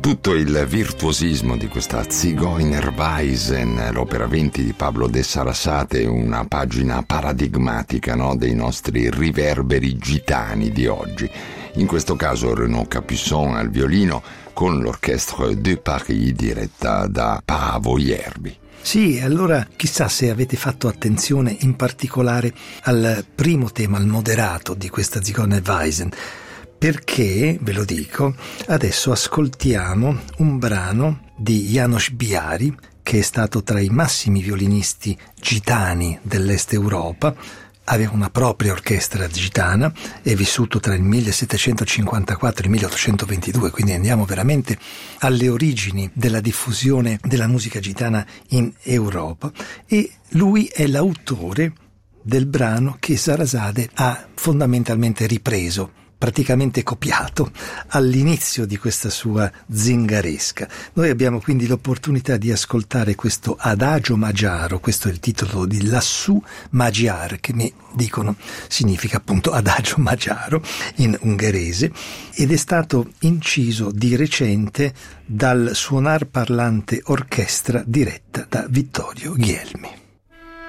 Tutto il virtuosismo di questa Zigeunerweisen, l'opera 20 di Pablo de Sarasate, una pagina paradigmatica, no, dei nostri riverberi gitani di oggi. In questo caso Renaud Capuçon al violino con l'Orchestre de Paris diretta da Paavo Järvi. Sì, allora chissà se avete fatto attenzione in particolare al primo tema, al moderato di questa Zigeunerweisen, perché, ve lo dico, adesso ascoltiamo un brano di János Biári, che è stato tra i massimi violinisti gitani dell'Est Europa, aveva una propria orchestra gitana, è vissuto tra il 1754 e il 1822, quindi andiamo veramente alle origini della diffusione della musica gitana in Europa, e lui è l'autore del brano che Sarasate ha fondamentalmente ripreso, praticamente copiato all'inizio di questa sua zingaresca. Noi abbiamo quindi l'opportunità di ascoltare questo Adagio Magiaro, questo è il titolo di Lassù Magyar, che mi dicono significa appunto Adagio Magiaro in ungherese, ed è stato inciso di recente dal Suonar Parlante Orchestra diretta da Vittorio Ghielmi.